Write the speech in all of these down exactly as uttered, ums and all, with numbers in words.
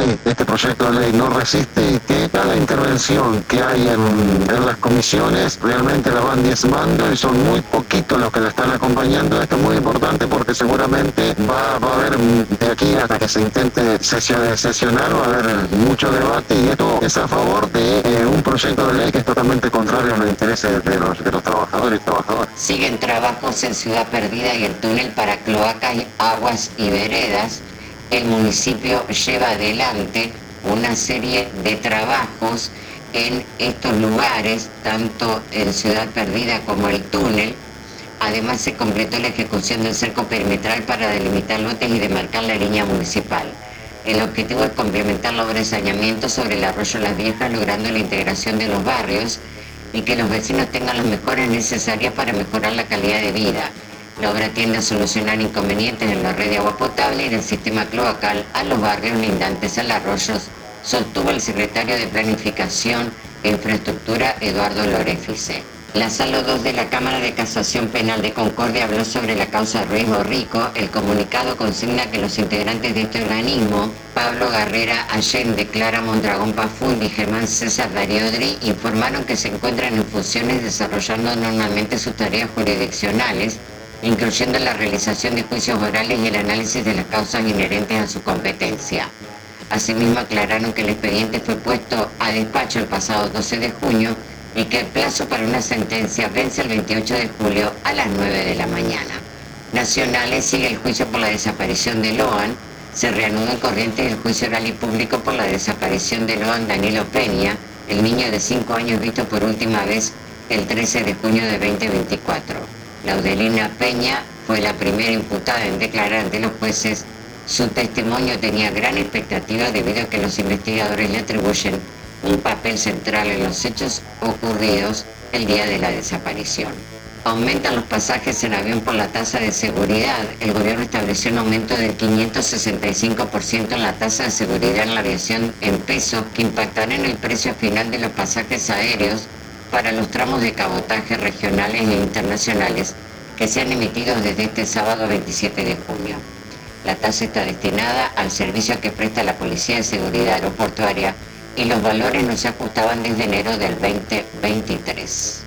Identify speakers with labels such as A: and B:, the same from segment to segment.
A: ley, este proyecto de ley no resiste y que cada intervención que hay en, en las comisiones realmente la van diezmando y son muy poquitos los que la están acompañando. Esto es muy importante porque seguramente va, va a haber de aquí hasta que se intente sesionar, sesionar va a haber mucho debate y esto es a favor de eh, un proyecto de ley que es totalmente contrario a los intereses de los, de los trabajadores y trabajadoras.
B: Siguen trabajos en Ciudad Perdida y el túnel para cloacas, aguas y veredas. El municipio lleva adelante una serie de trabajos en estos lugares, tanto en Ciudad Perdida como el túnel. Además se completó la ejecución del cerco perimetral para delimitar lotes y demarcar la línea municipal. El objetivo es complementar la obra de saneamiento sobre el arroyo Las Viejas, logrando la integración de los barrios y que los vecinos tengan las mejoras necesarias para mejorar la calidad de vida. La obra tiende a solucionar inconvenientes en la red de agua potable y en el sistema cloacal a los barrios lindantes al arroyo, sostuvo el secretario de Planificación e Infraestructura, Eduardo Lorefice. La Sala dos de la Cámara de Casación Penal de Concordia habló sobre la causa Riesgo Rico. El comunicado consigna que los integrantes de este organismo, Pablo Garrera Allende, Clara Mondragón Pafund y Germán César Dariodri, informaron que se encuentran en funciones desarrollando normalmente sus tareas jurisdiccionales, incluyendo la realización de juicios orales y el análisis de las causas inherentes a su competencia. Asimismo aclararon que el expediente fue puesto a despacho el pasado doce de junio y que el plazo para una sentencia vence el veintiocho de julio a las nueve de la mañana. Nacionales sigue el juicio por la desaparición de Loan. Se reanudó en Corrientes el juicio oral y público por la desaparición de Loan Danilo Peña, el niño de cinco años visto por última vez el trece de junio de veinte veinticuatro. Laudelina Peña fue la primera imputada en declarar ante los jueces. Su testimonio tenía gran expectativa debido a que los investigadores le atribuyen un papel central en los hechos ocurridos el día de la desaparición. Aumentan los pasajes en avión por la tasa de seguridad. El gobierno estableció un aumento del quinientos sesenta y cinco por ciento en la tasa de seguridad en la aviación en pesos, que impactará en el precio final de los pasajes aéreos para los tramos de cabotaje regionales e internacionales que sean emitidos desde este sábado veintisiete de junio. La tasa está destinada al servicio que presta la Policía de Seguridad Aeroportuaria y los valores no se ajustaban desde enero del veinte veintitrés.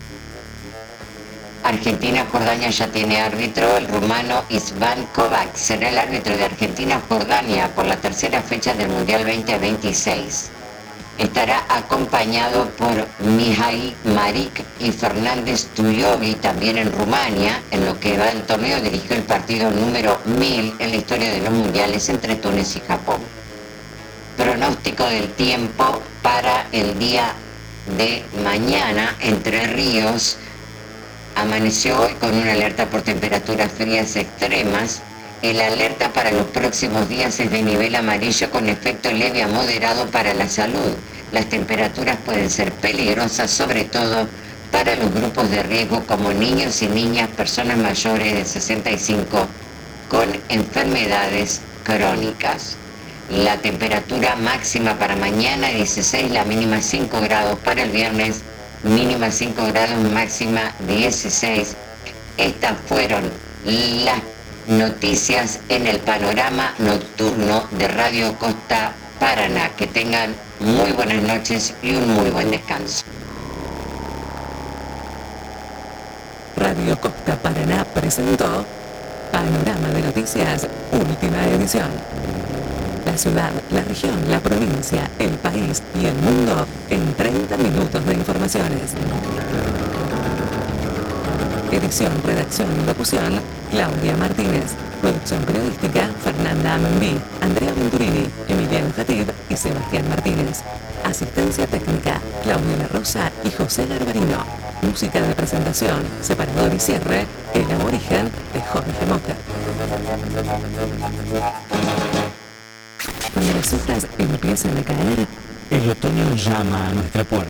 B: Argentina-Jordania ya tiene árbitro. El rumano István Kovac será el árbitro de Argentina-Jordania por la tercera fecha del Mundial veinte veintiséis. Estará acompañado por Mihai Maric y Fernández Tuyovi, también en Rumania. En lo que va del torneo dirigió el partido número mil en la historia de los mundiales entre Túnez y Japón. Pronóstico del tiempo para el día de mañana. Entre Ríos amaneció hoy con una alerta por temperaturas frías extremas. El alerta para los próximos días es de nivel amarillo con efecto leve a moderado para la salud. Las temperaturas pueden ser peligrosas, sobre todo para los grupos de riesgo como niños y niñas, personas mayores de sesenta y cinco con enfermedades crónicas. La temperatura máxima para mañana dieciséis, la mínima cinco grados. Para el viernes, mínima cinco grados, máxima dieciséis. Estas fueron las noticias en el panorama nocturno de Radio Costa Paraná. Que tengan muy buenas noches y un muy buen descanso.
C: Radio Costa Paraná presentó Panorama de Noticias, última edición. La ciudad, la región, la provincia, el país y el mundo en treinta minutos de informaciones. Edición, redacción y locución, Claudia Martínez. Producción periodística, Fernanda Amendí, Andrea Venturini, Emiliano Jatib y Sebastián Martínez. Asistencia técnica, Claudia La Rosa y José Garbarino. Música de presentación, separador y cierre, El Aborigen de Jorge Mota. Cuando las hojas empiezan a caer,
D: el otoño llama a nuestra puerta.